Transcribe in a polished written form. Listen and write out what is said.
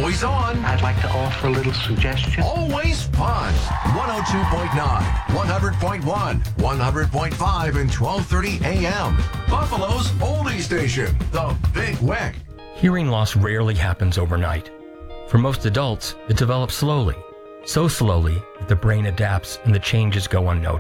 Always on. I'd like to offer a little suggestion. Always fun. 102.9, 100.1, 100.5, and 1230 AM. Buffalo's oldie station, the Big Wick. Hearing loss rarely happens overnight. For most adults, it develops slowly. So slowly that the brain adapts and the changes go unnoticed.